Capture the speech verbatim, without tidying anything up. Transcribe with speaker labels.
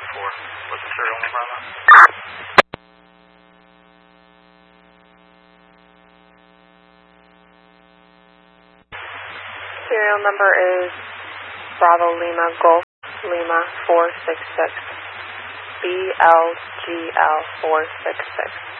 Speaker 1: four. What's the serial number on that?
Speaker 2: Serial number is Bravo Lima Golf Lima four six six B L G L four six six.